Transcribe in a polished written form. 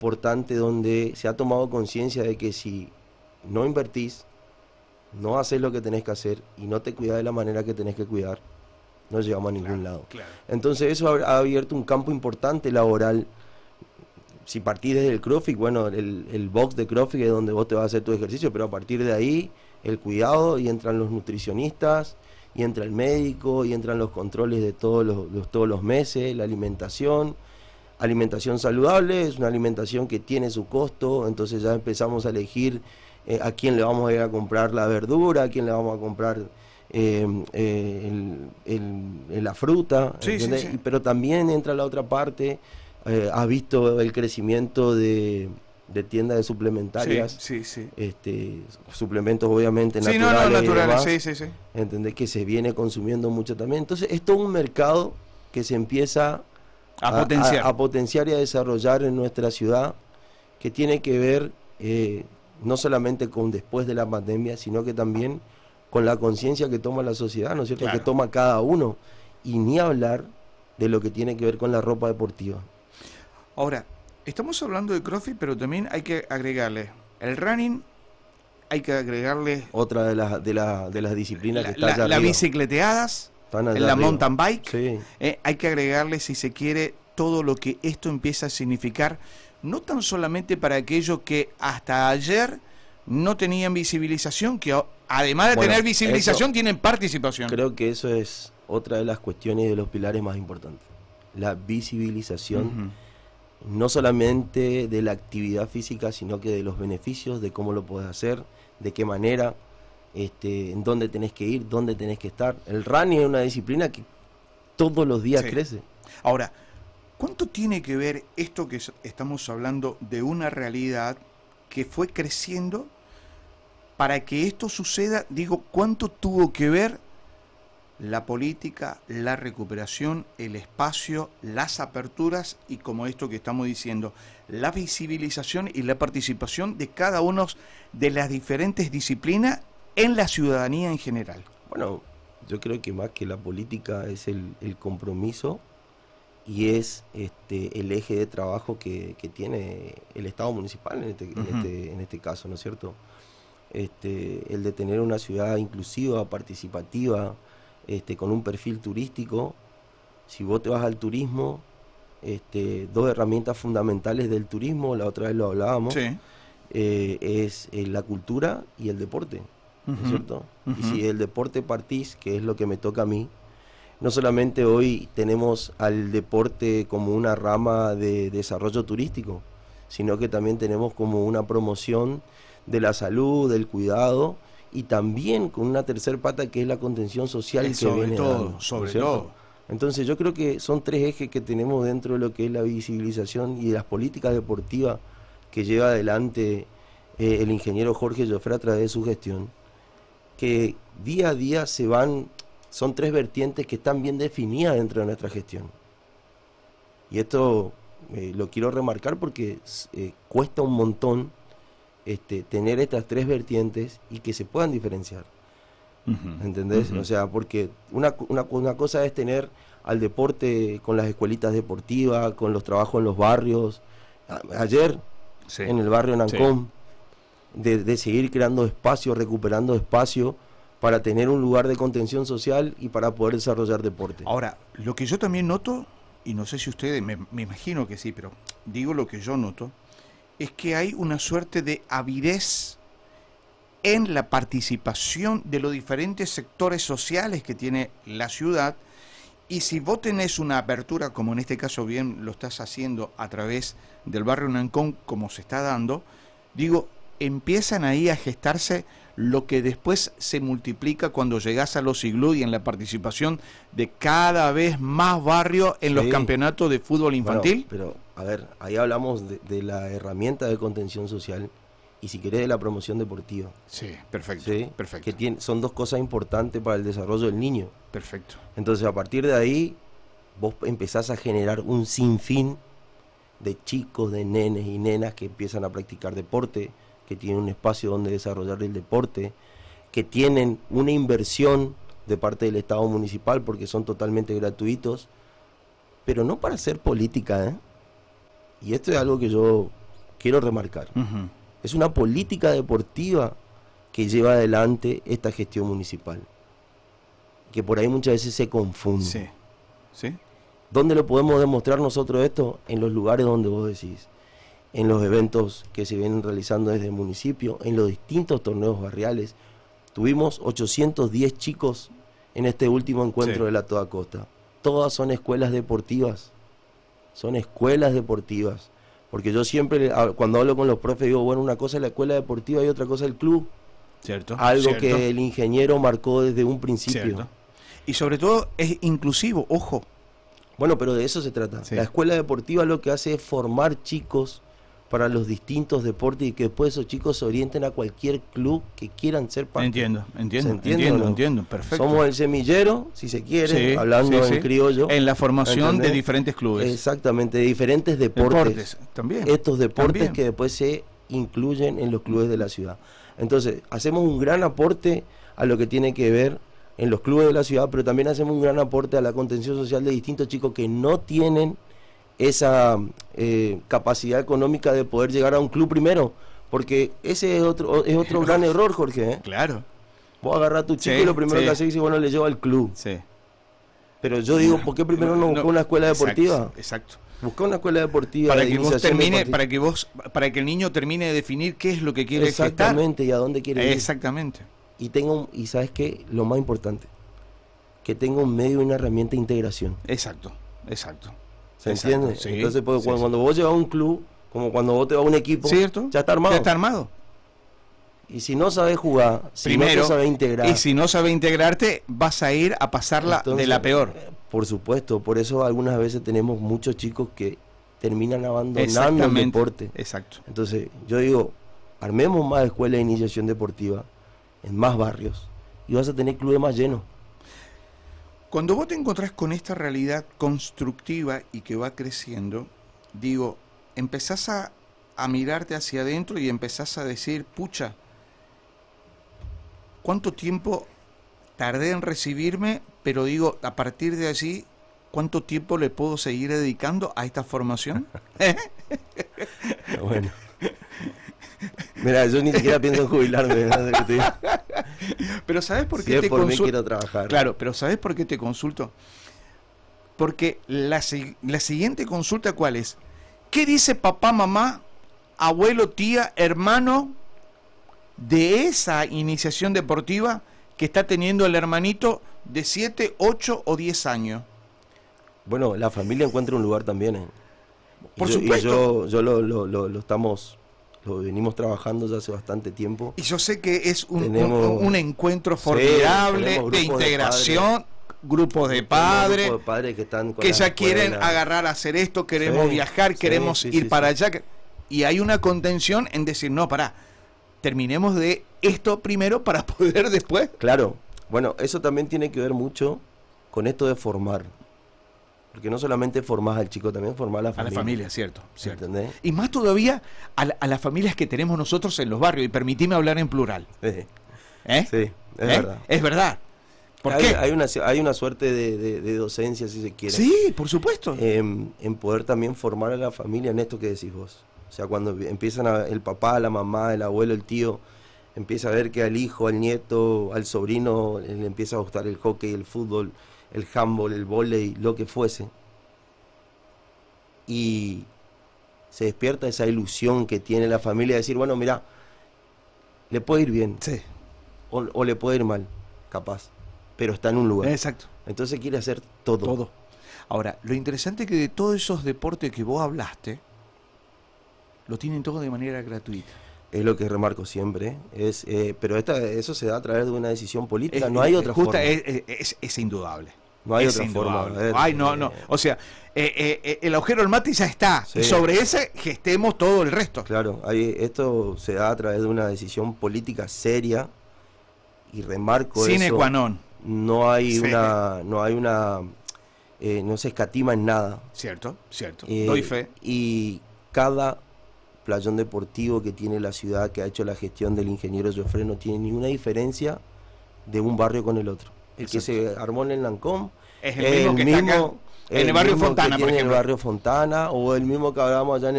importante donde se ha tomado conciencia de que si no invertís, no haces lo que tenés que hacer y no te cuidás de la manera que tenés que cuidar, no llegamos a ningún lado. Claro. Entonces eso ha abierto un campo importante laboral. Si partís desde el CrossFit, bueno, el box de CrossFit es donde vos te vas a hacer tu ejercicio, pero a partir de ahí el cuidado, y entran los nutricionistas, y entra el médico, y entran los controles de todos los meses, la alimentación saludable, es una alimentación que tiene su costo, entonces ya empezamos a elegir a quién le vamos a ir a comprar la verdura, a quién le vamos a comprar la fruta, sí, sí, sí. Pero también entra la otra parte. Has visto el crecimiento de tiendas de suplementarias, sí, sí. Suplementos obviamente sí, naturales, naturales, y demás, sí. ¿entendés? Que se viene consumiendo mucho también. Entonces es todo un mercado que se empieza a potenciar y a desarrollar en nuestra ciudad, que tiene que ver no solamente con después de la pandemia, sino que también con la conciencia que toma la sociedad, ¿no es cierto? Claro. Que toma cada uno, y ni hablar de lo que tiene que ver con la ropa deportiva. Ahora, estamos hablando de CrossFit, pero también hay que agregarle el running, hay que agregarle otra de las disciplinas que está allá las arriba. bicicleteadas, la arriba. mountain bike, sí. Hay que agregarle, si se quiere, todo lo que esto empieza a significar, no tan solamente para aquellos que hasta ayer no tenían visibilización, que además de tener visibilización tienen participación. Creo que eso es otra de las cuestiones, de los pilares más importantes, la visibilización, no solamente de la actividad física, sino que de los beneficios, de cómo lo podés hacer, de qué manera, en dónde tenés que ir, dónde tenés que estar. El running es una disciplina que todos los días crece. Ahora, ¿cuánto tiene que ver esto que estamos hablando de una realidad que fue creciendo para que esto suceda? Digo, ¿cuánto tuvo que ver la política, la recuperación, el espacio, las aperturas y, como esto que estamos diciendo, la visibilización y la participación de cada una de las diferentes disciplinas en la ciudadanía en general? Bueno, yo creo que más que la política es el compromiso, y es el eje de trabajo que tiene el Estado municipal en este caso, ¿no es cierto? El de tener una ciudad inclusiva, participativa, con un perfil turístico. Si vos te vas al turismo, dos herramientas fundamentales del turismo, la otra vez lo hablábamos, es la cultura y el deporte, ¿no es cierto? Y si el deporte partís, que es lo que me toca a mí, no solamente hoy tenemos al deporte como una rama de desarrollo turístico, sino que también tenemos como una promoción de la salud, del cuidado, y también con una tercer pata que es la contención social, sobre todo. Entonces yo creo que son tres ejes que tenemos dentro de lo que es la visibilización y de las políticas deportivas que lleva adelante el ingeniero Jorge Joffre a través de su gestión, que día a día son tres vertientes que están bien definidas dentro de nuestra gestión. Y esto lo quiero remarcar porque cuesta un montón tener estas tres vertientes y que se puedan diferenciar. ¿Entendés? O sea, porque una cosa es tener al deporte con las escuelitas deportivas, con los trabajos en los barrios. Ayer, en el barrio Nancón, de seguir creando espacio, recuperando espacio para tener un lugar de contención social y para poder desarrollar deporte. Ahora, lo que yo también noto, y no sé si ustedes, me imagino que sí, pero digo lo que yo noto, es que hay una suerte de avidez en la participación de los diferentes sectores sociales que tiene la ciudad, y si vos tenés una apertura, como en este caso bien lo estás haciendo a través del barrio Nancón, como se está dando, digo, empiezan ahí a gestarse lo que después se multiplica cuando llegás a los iglú y en la participación de cada vez más barrios en los campeonatos de fútbol infantil. Bueno, pero, a ver, ahí hablamos de la herramienta de contención social y, si querés, de la promoción deportiva. Sí, perfecto. ¿Sí? Perfecto. Que son dos cosas importantes para el desarrollo del niño. Perfecto. Entonces, a partir de ahí, vos empezás a generar un sinfín de chicos, de nenes y nenas que empiezan a practicar deporte, que tienen un espacio donde desarrollar el deporte, que tienen una inversión de parte del Estado municipal porque son totalmente gratuitos, pero no para hacer política, Y esto es algo que yo quiero remarcar. Ujú. Es una política deportiva que lleva adelante esta gestión municipal, que por ahí muchas veces se confunde. Sí. ¿Sí? ¿Dónde lo podemos demostrar nosotros esto? En los lugares donde vos decís, en los eventos que se vienen realizando desde el municipio, en los distintos torneos barriales. Tuvimos 810 chicos en este último encuentro de la Toda Costa. Todas son escuelas deportivas, porque yo siempre, cuando hablo con los profes, digo, bueno, una cosa es la escuela deportiva y otra cosa es el club. Cierto. Algo cierto, que el ingeniero marcó desde un principio. cierto. Y sobre todo es inclusivo, ojo. Bueno, pero de eso se trata. Sí. La escuela deportiva lo que hace es formar chicos para los distintos deportes y que después esos chicos se orienten a cualquier club que quieran ser parte. Entiendo, ¿Se entiende o no? entiendo, perfecto. Somos el semillero, si se quiere, Sí, hablando sí, en sí. criollo. En la formación ¿entendés? de diferentes clubes. Exactamente, de diferentes deportes. También. Estos deportes también. que después se incluyen en los clubes de la ciudad. Entonces, hacemos un gran aporte a lo que tiene que ver en los clubes de la ciudad, pero también hacemos un gran aporte a la contención social de distintos chicos que no tienen esa capacidad económica de poder llegar a un club primero, porque ese es otro gran error, Jorge. Claro. Vos agarrás a tu chico Sí, y lo primero sí. que haces es, bueno, le llevo al club. Sí. Pero yo digo, ¿por qué primero no buscó una escuela deportiva? Exacto. Busca una escuela deportiva Para de que vos iniciación termine, deportiva. para que el niño termine de definir qué es lo que quiere gestar. Exactamente, y a dónde quiere ir. Exactamente. Y ¿sabes qué? Lo más importante, que tenga un medio y una herramienta de integración. Exacto. Exacto. ¿Se Exacto, entiende? sí, Entonces, pues, sí, cuando vos llevas a un club, como cuando vos te vas a un equipo, ¿Cierto? ya está armado. Ya está armado. Y si no sabes jugar, si Primero, no te sabes integrar, y si no sabes integrarte, vas a ir a pasarla entonces, de la peor. Por supuesto, por eso algunas veces tenemos muchos chicos que terminan abandonando el Exactamente. deporte. Exacto. Entonces, yo digo, armemos más escuelas de iniciación deportiva en más barrios y vas a tener clubes más llenos. Cuando vos te encontrás con esta realidad constructiva y que va creciendo, digo, empezás a mirarte hacia adentro y empezás a decir, pucha, ¿cuánto tiempo tardé en recibirme? Pero digo, a partir de allí, ¿cuánto tiempo le puedo seguir dedicando a esta formación? Bueno. Mira, yo ni siquiera pienso en jubilarme. ¿Verdad? Que te digo. Pero ¿sabes por Si qué es te por mí, consulto? quiero trabajar. Claro, pero ¿sabes por qué te consulto? Porque la siguiente consulta, ¿cuál es? ¿Qué dice papá, mamá, abuelo, tía, hermano de esa iniciación deportiva que está teniendo el hermanito de 7, 8 o 10 años? Bueno, la familia encuentra un lugar también. Por Y supuesto. yo lo venimos trabajando ya hace bastante tiempo. Y yo sé que es Tenemos- un encuentro formidable tenemos de grupos de integración, grupos de Tenemos padres grupos de padres que están con que las ya quieren escuelas. agarrar a hacer esto, queremos Sí, viajar, sí, queremos sí, ir sí, para sí. allá. Y hay una contención en decir, no, pará, terminemos de esto primero para poder después. Claro, bueno, eso también tiene que ver mucho con esto de formar. Porque no solamente formás al chico, también formás a la A familia. la familia, cierto, cierto. ¿Entendés? Y más todavía a las familias que tenemos nosotros en los barrios, y permitime hablar en plural. Sí, ¿Eh? sí, es verdad. Es verdad. ¿Por hay, qué? hay una suerte de docencia, si se quiere. Sí, por supuesto. En poder también formar a la familia en esto que decís vos. O sea, cuando empiezan el papá, la mamá, el abuelo, el tío, empieza a ver que al hijo, al nieto, al sobrino le empieza a gustar el hockey, el fútbol, el handball, el vóley, lo que fuese. Y se despierta esa ilusión que tiene la familia de decir, bueno, mira, le puede ir bien Sí, o le puede ir mal, capaz, pero está en un lugar. exacto. Entonces quiere hacer todo. Todo. Ahora, lo interesante es que de todos esos deportes que vos hablaste, lo tienen todo de manera gratuita. Es lo que remarco siempre, pero eso se da a través de una decisión política, no hay otra justa, forma. es indudable. No hay Es otra forma. indudable. A ver, Ay, no, no. O sea, el agujero del mate ya está. Sí. Y sobre ese gestemos todo el resto. Claro, esto se da a través de una decisión política seria y remarco Sine eso. qua non. No hay Sí. no se escatima en nada. Cierto, cierto. Eh, Doy fe. Y cada playón deportivo que tiene la ciudad, que ha hecho la gestión del ingeniero Joffre, no tiene ninguna diferencia de un barrio con el otro. El que se armó en el Lancôme Es el mismo que está acá, en el barrio mismo Fontana, que por tiene ejemplo. el barrio Fontana, o el mismo que hablábamos allá en